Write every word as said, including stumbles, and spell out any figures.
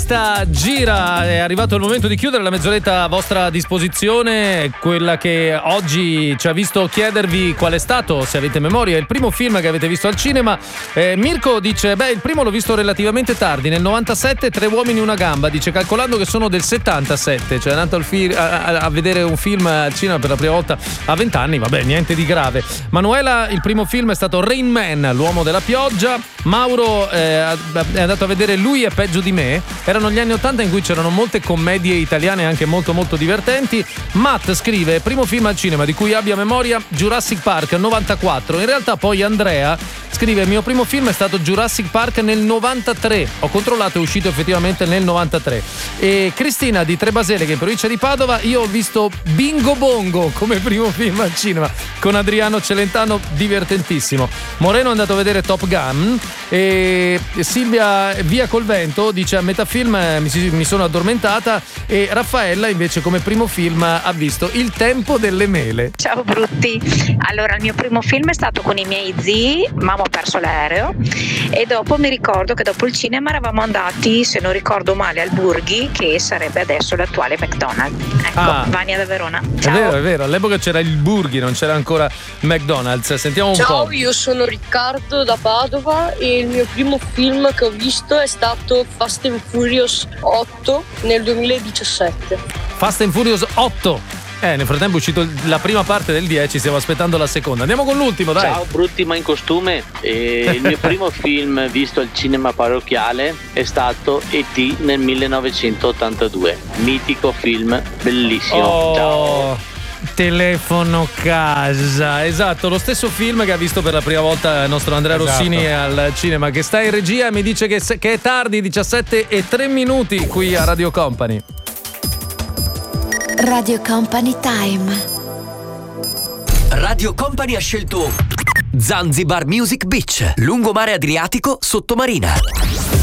testa gira, è arrivato il momento di chiudere la mezz'oretta a vostra disposizione, quella che oggi ci ha visto chiedervi qual è stato, se avete memoria, il primo film che avete visto al cinema. eh, Mirko dice, beh, il primo l'ho visto relativamente tardi, nel novantasette, Tre uomini una gamba, dice, calcolando che sono del settantasette, cioè è andato al fi- a-, a-, a vedere un film al cinema per la prima volta a vent'anni, vabbè, niente di grave. Manuela, il primo film è stato Rain Man, l'uomo della pioggia. Mauro eh, è andato a vedere Lui è peggio di me. Erano gli anni ottanta in cui c'erano molte commedie italiane anche molto molto divertenti. Matt scrive, primo film al cinema di cui abbia memoria, Jurassic Park novantaquattro. In realtà poi Andrea scrive, il mio primo film è stato Jurassic Park nel novantatré. Ho controllato, è uscito effettivamente nel novantatré. E Cristina di Trebasele, che è in provincia di Padova, io ho visto Bingo Bongo come primo film al cinema con Adriano Celentano, divertentissimo. Moreno è andato a vedere Top Gun. E Silvia Via col vento dice, a metà film mi, mi sono addormentata. E Raffaella invece come primo film ha visto Il tempo delle mele. Ciao brutti, allora il mio primo film è stato con i miei zii, mamma ho perso l'aereo, e dopo mi ricordo che dopo il cinema eravamo andati, se non ricordo male, al Burghi, che sarebbe adesso l'attuale McDonald's. Ecco, ah, Vania da Verona. Ciao. È vero, è vero, all'epoca c'era il Burghi, non c'era ancora McDonald's. Sentiamo un Ciao, po'. Ciao, io sono Riccardo da Padova e il mio primo film che ho visto è stato Fast and Furious otto nel duemiladiciassette. Fast and Furious otto. Eh, nel frattempo è uscito la prima parte del dieci, stiamo aspettando la seconda. Andiamo con l'ultimo, dai. Ciao brutti ma in costume. Eh, il mio primo film visto al cinema parrocchiale è stato E T nel millenovecentottantadue. Mitico film, bellissimo. Oh. Ciao. Telefono casa, esatto, lo stesso film che ha visto per la prima volta il nostro Andrea Esatto. Rossini al cinema, che sta in regia. Mi dice che, che è tardi, diciassette e tre minuti qui a Radio Company. Radio Company Time. Radio Company ha scelto Zanzibar Music Beach, lungomare Adriatico, sottomarina.